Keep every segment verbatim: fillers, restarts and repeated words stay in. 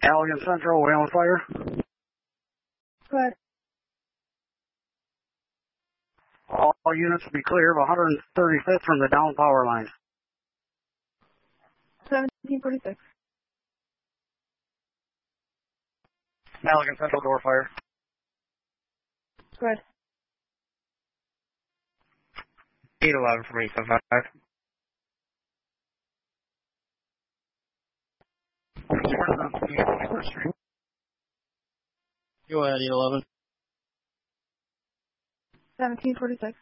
Allegan Central, Whalen Fire. Go ahead. All units be clear of one hundred thirty-fifth from the down power lines. seventeen forty-six. Allegan Central, door fire. Go ahead. eight eleven from eight seven five. Go ahead, eight eleven. seventeen forty-six.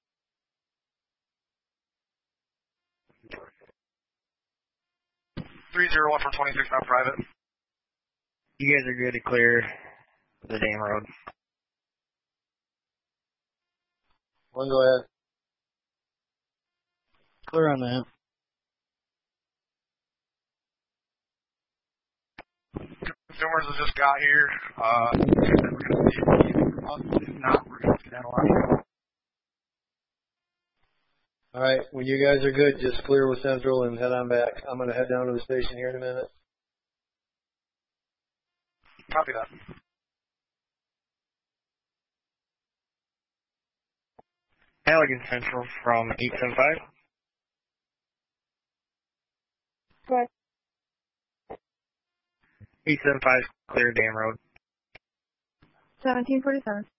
three zero one from twenty-six on private. You guys are good to clear the dam road. One, go ahead. Clear on that. Consumers have just got here. Uh, if not, we're going to get out. All right, when you guys are good, just clear with Central and head on back. I'm going to head down to the station here in a minute. Copy that. Allegan Central from eight seven five. Go ahead. eight seven five, clear dam road. seventeen forty-seven.